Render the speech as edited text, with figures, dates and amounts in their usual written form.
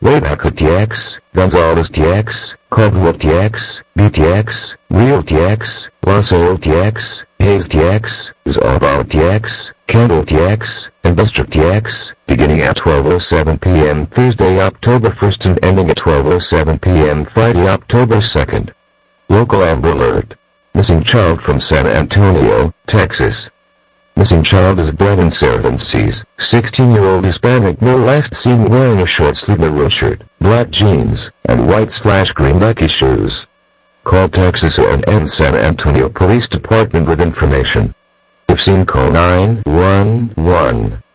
Layback TX, Gonzalez TX, Caldwell TX, BTX, Rio TX, Lasso TX, Hayes TX, Zalbar TX, Kendall TX, and Buster TX, beginning at 12:07 p.m. Thursday, October 1st and ending at 12:07 p.m. Friday, October 2nd. Local Amber Alert. Missing child from San Antonio, Texas. Missing child is Brandon Cervantes, 16-year-old Hispanic male, last seen wearing a short-sleeved maroon shirt, black jeans, and white/green Nike shoes. Call Texas A&M San Antonio Police Department with information. If seen, call 911.